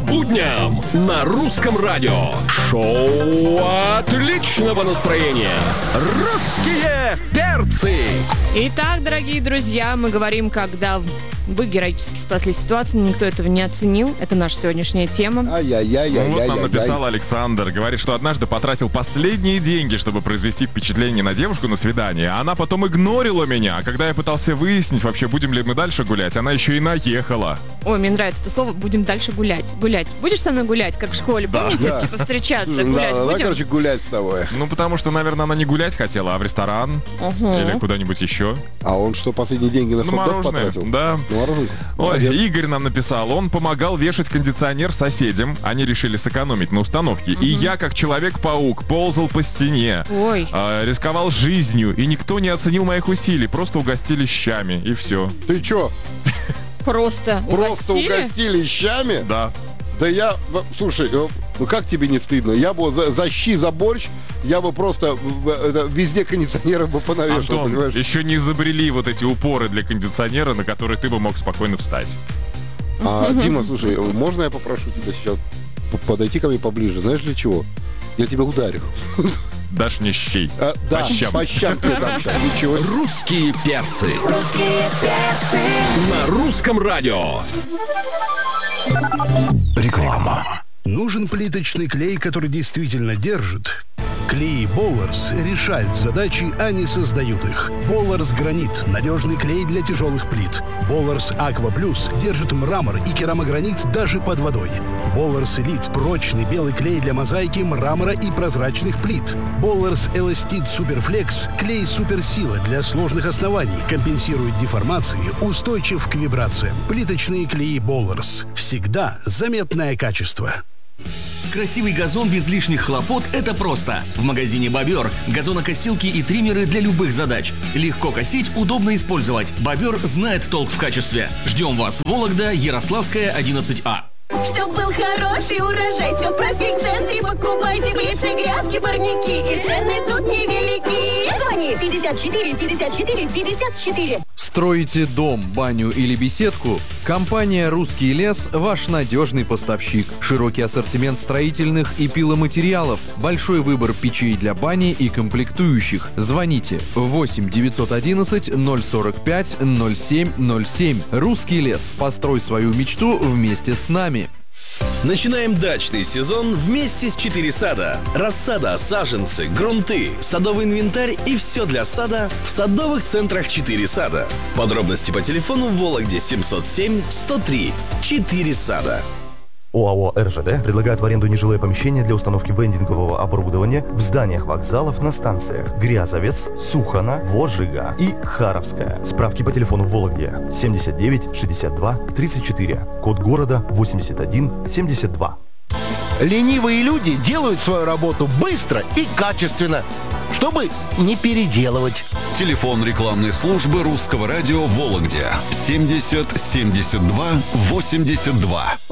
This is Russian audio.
будням на Русском радио. Шоу отличного настроения. Русские перцы. Итак, дорогие друзья, мы говорим, когда вы героически спасли ситуацию, но никто этого не оценил. Это наша сегодняшняя тема. Вот нам написал Александр. Говорит, что однажды потратил последние деньги, чтобы произвести впечатление на девушку на свидание. Она потом игнорила меня. А когда я пытался выяснить, вообще будем ли мы дальше гулять, она еще и наехала. Ой, мне нравится это слово «будем дальше гулять». Гулять. Будешь со мной гулять, как в школе? Помните? Да. Типа встречаться, гулять будем? короче, гулять с тобой. Ну, потому что, наверное, она не гулять хотела, а в ресторан. Или куда-нибудь еще. А он что, последние деньги на хот-дог мороженое потратил? Да. Мороженое? Ой, Игорь нам написал, он помогал вешать кондиционер соседям, они решили сэкономить на установке, и я, как Человек-паук, ползал по стене, рисковал жизнью, и никто не оценил моих усилий, просто угостили щами, и все. Ты чё? Просто угостили щами? Да. Да я, слушай, ну как тебе не стыдно? Я бы за щи, за борщ, я бы просто везде кондиционеры бы понавешал, Антон, понимаешь? еще не изобрели вот эти упоры для кондиционера, на которые ты бы мог спокойно встать. Дима, слушай, можно я попрошу тебя сейчас подойти ко мне поближе? Знаешь для чего? Я тебя ударю. Дашь мне щей. Да, по щам тебе дам сейчас. Ничего. Русские перцы. Русские перцы. На Русском радио. Реклама. Нужен плиточный клей, который действительно держит? Клей Болларс решают задачи, а не создают их. Болларс Гранит – надежный клей для тяжелых плит. Болларс Аква Плюс держит мрамор и керамогранит даже под водой. Болларс Элит – прочный белый клей для мозаики, мрамора и прозрачных плит. Болларс Эластит Суперфлекс – клей суперсила для сложных оснований, компенсирует деформации, устойчив к вибрациям. Плиточные клеи Болларс. Всегда заметное качество. Красивый газон без лишних хлопот – это просто. В магазине «Бобер» газонокосилки и триммеры для любых задач. Легко косить, удобно использовать. «Бобер» знает толк в качестве. Ждем вас, Вологда, Ярославская, 11А. Чтоб был хороший урожай, все в профи-центре покупайте. Блицы, грядки, парники, и цены тут невелики. Звони 54 54 54. Строите дом, баню или беседку? Компания «Русский лес» – ваш надежный поставщик. Широкий ассортимент строительных и пиломатериалов, большой выбор печей для бани и комплектующих. Звоните 8 911 045 07 07. «Русский лес». Построй свою мечту вместе с нами. Начинаем дачный сезон вместе с 4 сада. Рассада, саженцы, грунты, садовый инвентарь и все для сада в садовых центрах 4 сада. Подробности по телефону в Вологде 707 103 4 сада. ОАО «РЖД» предлагает в аренду нежилые помещения для установки вендингового оборудования в зданиях вокзалов на станциях Грязовец, Сухано, Вожига и Харовская. Справки по телефону в Вологде 79 62 34, код города 81 72. Ленивые люди делают свою работу быстро и качественно, чтобы не переделывать. Телефон рекламной службы Русского радио в Вологде 70 72 82.